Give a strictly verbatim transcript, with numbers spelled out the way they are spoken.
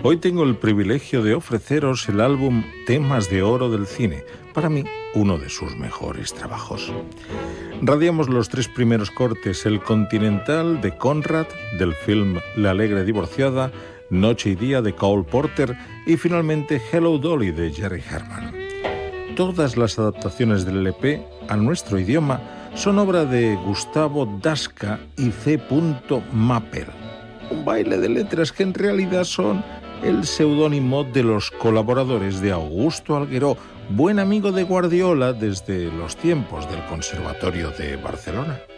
Hoy tengo el privilegio de ofreceros el álbum Temas de Oro del Cine, para mí uno de sus mejores trabajos. Radiamos los tres primeros cortes: El Continental de Conrad, del film La alegre divorciada, Noche y día de Cole Porter y finalmente Hello Dolly de Jerry Herman. Todas las adaptaciones del L P a nuestro idioma son obra de Gustavo Dasca y C. Mappel, un baile de letras que en realidad son el seudónimo de los colaboradores de Augusto Algueró, buen amigo de Guardiola desde los tiempos del Conservatorio de Barcelona.